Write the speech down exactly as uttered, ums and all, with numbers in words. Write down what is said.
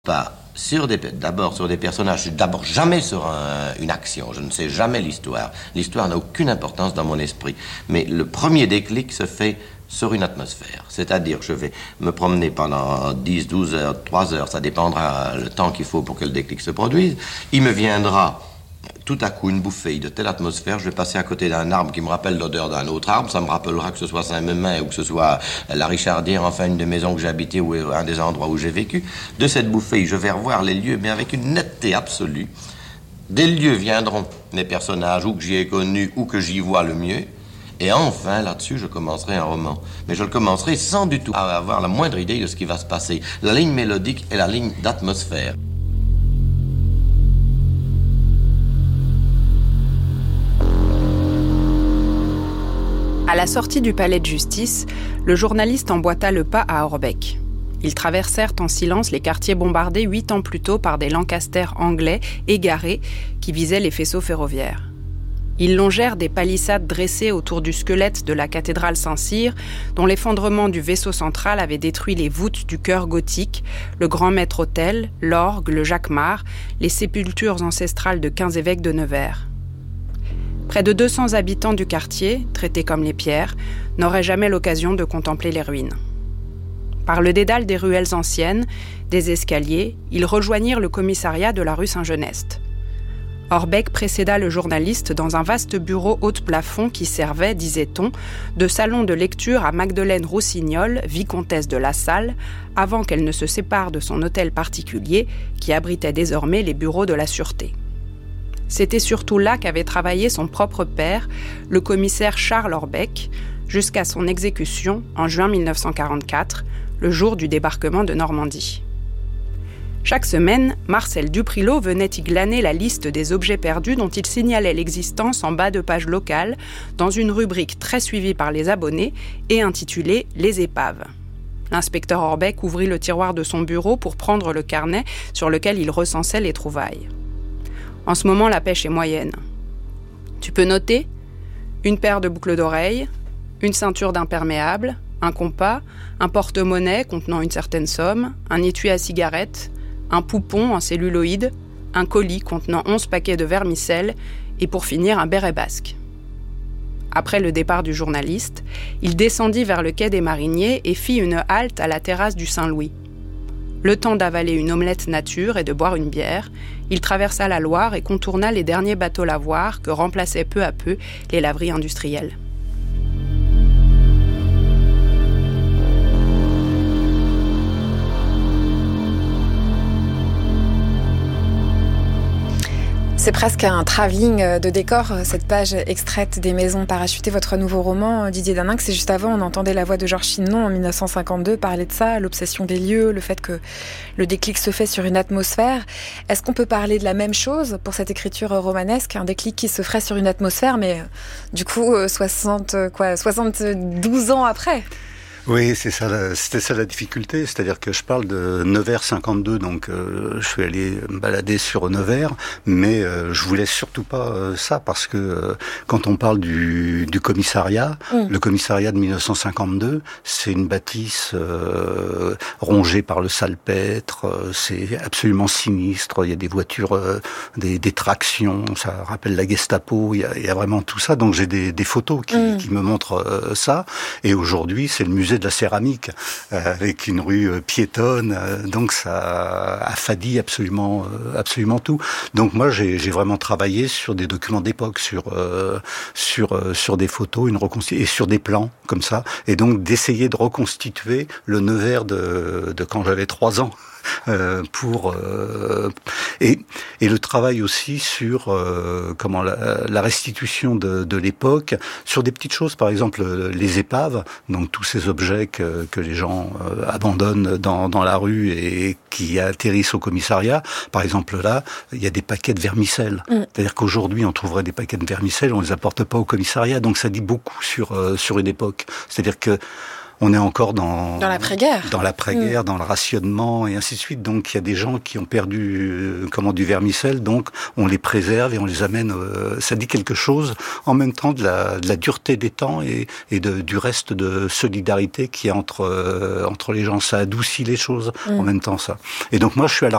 Pas sur des, d'abord sur des personnages, d'abord jamais sur un, une action, je ne sais jamais l'histoire. L'histoire n'a aucune importance dans mon esprit. Mais le premier déclic se fait sur une atmosphère. C'est-à-dire que je vais me promener pendant dix, douze heures, trois heures, ça dépendra le temps qu'il faut pour que le déclic se produise. Il me viendra tout à coup une bouffée de telle atmosphère, je vais passer à côté d'un arbre qui me rappelle l'odeur d'un autre arbre, ça me rappellera que ce soit Saint-Mémin ou que ce soit la Richardière, enfin une des maisons que j'ai habitées ou un des endroits où j'ai vécu. De cette bouffée, je vais revoir les lieux, mais avec une netteté absolue. Des lieux viendront mes personnages, ou que j'y ai connus, ou que j'y vois le mieux. Et enfin, là-dessus, je commencerai un roman. Mais je le commencerai sans du tout avoir la moindre idée de ce qui va se passer. La ligne mélodique et la ligne d'atmosphère. À la sortie du palais de justice, le journaliste emboîta le pas à Orbeck. Ils traversèrent en silence les quartiers bombardés huit ans plus tôt par des Lancaster anglais égarés qui visaient les faisceaux ferroviaires. Ils longèrent des palissades dressées autour du squelette de la cathédrale Saint-Cyr, dont l'effondrement du vaisseau central avait détruit les voûtes du chœur gothique, le grand maître-autel, l'orgue, le jacquemart, les sépultures ancestrales de quinze évêques de Nevers. Près de deux cents habitants du quartier, traités comme les pierres, n'auraient jamais l'occasion de contempler les ruines. Par le dédale des ruelles anciennes, des escaliers, ils rejoignirent le commissariat de la rue Saint-Genest. Orbeck précéda le journaliste dans un vaste bureau haut de plafond qui servait, disait-on, de salon de lecture à Magdeleine Roussignol, vicomtesse de La Salle, avant qu'elle ne se sépare de son hôtel particulier qui abritait désormais les bureaux de la sûreté. C'était surtout là qu'avait travaillé son propre père, le commissaire Charles Orbeck, jusqu'à son exécution en juin mille neuf cent quarante-quatre, le jour du débarquement de Normandie. Chaque semaine, Marcel Duprilot venait y glaner la liste des objets perdus dont il signalait l'existence en bas de page locale, dans une rubrique très suivie par les abonnés et intitulée « Les épaves ». L'inspecteur Orbeck ouvrit le tiroir de son bureau pour prendre le carnet sur lequel il recensait les trouvailles. En ce moment, la pêche est moyenne. Tu peux noter une paire de boucles d'oreilles, une ceinture d'imperméable, un compas, un porte-monnaie contenant une certaine somme, un étui à cigarettes, un poupon en celluloïd, un colis contenant onze paquets de vermicelle et pour finir un béret basque. Après le départ du journaliste, il descendit vers le quai des Mariniers et fit une halte à la terrasse du Saint-Louis. Le temps d'avaler une omelette nature et de boire une bière, il traversa la Loire et contourna les derniers bateaux lavoirs que remplaçaient peu à peu les laveries industrielles. C'est presque un travelling de décor, cette page extraite des Maisons parachutées, votre nouveau roman, Didier Daninck. C'est juste avant, on entendait la voix de Georges Simenon en dix-neuf cent cinquante-deux parler de ça, l'obsession des lieux, le fait que le déclic se fait sur une atmosphère. Est-ce qu'on peut parler de la même chose pour cette écriture romanesque, un déclic qui se ferait sur une atmosphère, mais du coup, soixante, quoi, soixante-douze ans après ? Oui, c'est ça, la, c'était ça la difficulté, c'est-à-dire que je parle de Nevers cinquante-deux, donc euh, je suis allé me balader sur Nevers, mais euh, je voulais surtout pas euh, ça, parce que euh, quand on parle du, du commissariat, mmh. le commissariat de dix-neuf cent cinquante-deux, c'est une bâtisse euh, rongée par le salpêtre, euh, c'est absolument sinistre, il y a des voitures, euh, des, des tractions, ça rappelle la Gestapo, il y a, il y a vraiment tout ça, donc j'ai des, des photos qui, mmh. qui me montrent euh, ça, et aujourd'hui c'est le musée de la céramique, euh, avec une rue euh, piétonne, euh, donc ça affadit absolument, euh, absolument tout. Donc moi, j'ai, j'ai vraiment travaillé sur des documents d'époque, sur euh, sur euh, sur des photos, une reconsti- et sur des plans comme ça, et donc d'essayer de reconstituer le Nevers de, de quand j'avais trois ans. Euh, pour euh, et et le travail aussi sur euh, comment la, la restitution de, de l'époque sur des petites choses, par exemple les épaves, donc tous ces objets que que les gens euh, abandonnent dans dans la rue et qui atterrissent au commissariat. Par exemple là, il y a des paquets de vermicelle. Mmh. C'est-à-dire qu'aujourd'hui on trouverait des paquets de vermicelle, on les apporte pas au commissariat, donc ça dit beaucoup sur euh, sur une époque. C'est-à-dire que on est encore dans dans l'après-guerre, dans l'après-guerre, mmh. dans le rationnement et ainsi de suite. Donc il y a des gens qui ont perdu euh, comment du vermicelle, donc on les préserve et on les amène. Euh, ça dit quelque chose en même temps de la, de la dureté des temps et, et de, du reste de solidarité qui est entre euh, entre les gens. Ça adoucit les choses mmh. en même temps ça. Et donc moi je suis à la